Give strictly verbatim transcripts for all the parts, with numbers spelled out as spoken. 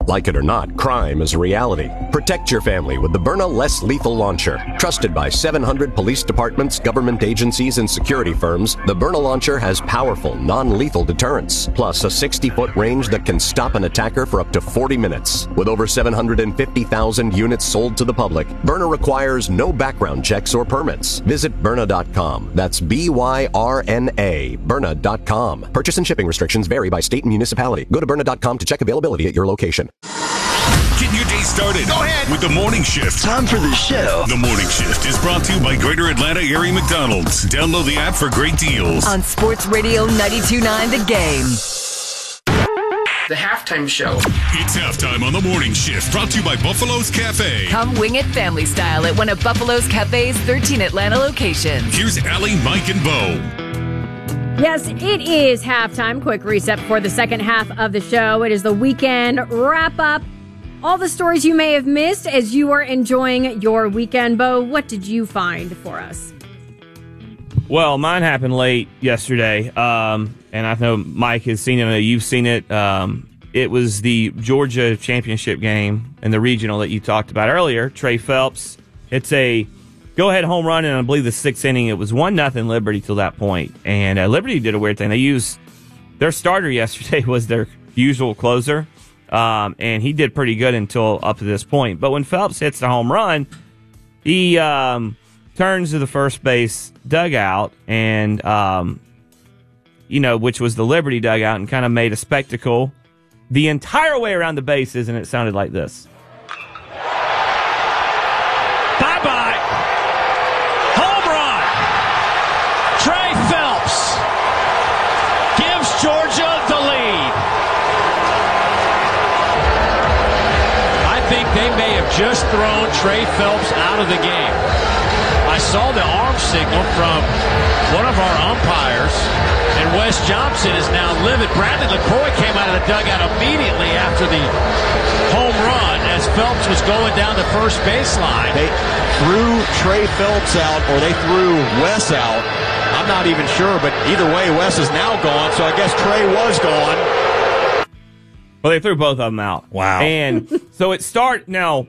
Like it or not, crime is a reality. Protect your family with the Byrna Less Lethal Launcher. Trusted by seven hundred police departments, government agencies, and security firms, the Byrna Launcher has powerful, non-lethal deterrence, plus a sixty-foot range that can stop an attacker for up to forty minutes. With over seven hundred fifty thousand units sold to the public, Byrna requires no background checks or permits. Visit Byrna dot com. That's B Y R N A, Byrna dot com. Purchase and shipping restrictions vary by state and municipality. Go to Byrna dot com to check availability at your location. Get your day started Go ahead. with the Morning Shift. Time for the show. The Morning Shift is brought to you by Greater Atlanta Area McDonald's. Download the app for great deals. On Sports Radio ninety-two point nine The Game. The halftime show. It's halftime on the Morning Shift, brought to you by Buffalo's Cafe. Come wing it family style at one of Buffalo's Cafe's thirteen Atlanta locations. Here's Allie, Mike, and Bo. Yes, it is halftime. Quick reset for the second half of the show. It is the weekend wrap-up. All the stories you may have missed as you are enjoying your weekend. Bo, what did you find for us? Well, mine happened late yesterday, um, and I know Mike has seen it. I know you've seen it. Um, it was the Georgia championship game and the regional that you talked about earlier. Trey Phelps, it's a go-ahead home run, and I believe the sixth inning, it was one nothing Liberty till that point. And uh, Liberty did a weird thing. They used their starter yesterday was their usual closer, um, and he did pretty good until up to this point. But when Phelps hits the home run, he um, turns to the first base dugout, and um, you know, which was the Liberty dugout, and kind of made a spectacle the entire way around the bases, and it sounded like this. Bye-bye. Home run. Trey Phelps gives Georgia the lead. I think they may have just thrown Trey Phelps out of the game. I saw the arm signal from one of our umpires, and Wes Johnson is now livid. Bradley LaCroix came out of the dugout immediately after the home run as Phelps was going down the first baseline. They threw Trey Phelps out, or they threw Wes out. I'm not even sure, but either way, Wes is now gone, so I guess Trey was gone. Well, they threw both of them out. Wow. And so it start now.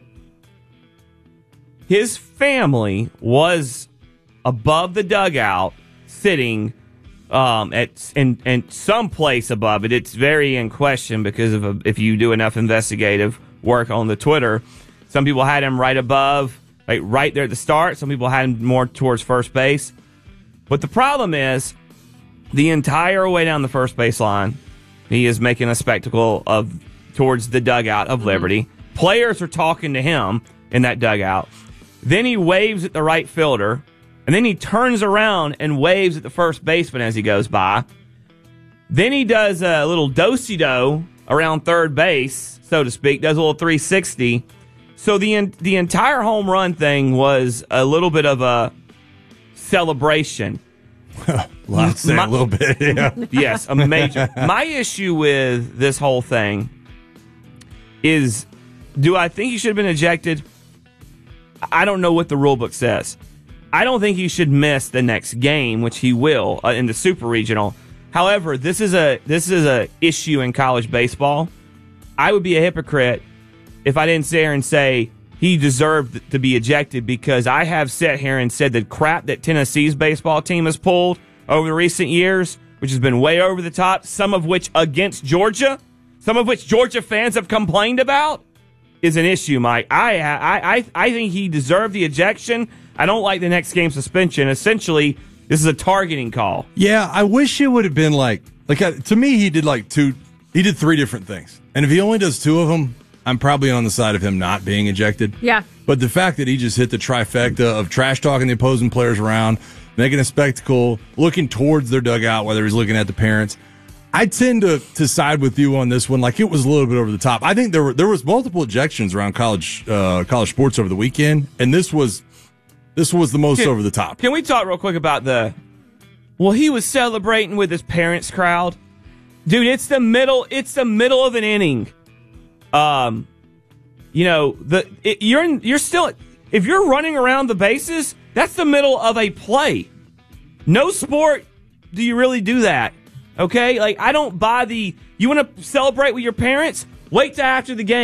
His family was above the dugout, sitting um, at in, in some place above it. It's very in question because of a, if you do enough investigative work on the Twitter. Some people had him right above, like right there at the start. Some people had him more towards first base. But the problem is, the entire way down the first base line, he is making a spectacle of towards the dugout of Liberty. Mm-hmm. Players are talking to him in that dugout. Then he waves at the right fielder, and then he turns around and waves at the first baseman as he goes by. Then he does a little do-si-do around third base, so to speak, does a little three sixty. So the the entire home run thing was a little bit of a celebration. Let's say a little bit, yeah. Yes, a major. My issue with this whole thing is, do I think he should have been ejected? I don't know what the rule book says. I don't think he should miss the next game, which he will uh, in the Super Regional. However, this is a this is a issue in college baseball. I would be a hypocrite if I didn't sit here and say he deserved to be ejected, because I have sat here and said the crap that Tennessee's baseball team has pulled over the recent years, which has been way over the top, some of which against Georgia, some of which Georgia fans have complained about, is an issue, Mike. I I I I think he deserved the ejection. I don't like the next game suspension. Essentially, this is a targeting call. Yeah, I wish it would have been like like uh, to me he did like two he did three different things. And if he only does two of them, I'm probably on the side of him not being ejected. Yeah. But the fact that he just hit the trifecta of trash talking the opposing players around, making a spectacle, looking towards their dugout, whether he's looking at the parents, I tend to, to side with you on this one. Like, it was a little bit over the top. I think there were there was multiple ejections around college uh, college sports over the weekend, and this was this was the most can, over the top. Can we talk real quick about the? Well, he was celebrating with his parents' crowd, dude. It's the middle. It's the middle of an inning. Um, you know the it, you're in, you're still if you're running around the bases, that's the middle of a play. No sport do you really do that. Okay, like, I don't buy the, you want to celebrate with your parents? Wait till after the game.